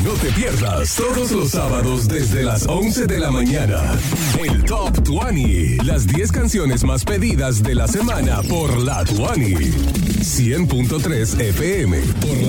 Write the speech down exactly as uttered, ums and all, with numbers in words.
No te pierdas todos los sábados desde las once de la mañana. El Top veinte. Las diez canciones más pedidas de la semana por La veinte. cien punto tres F M. Por la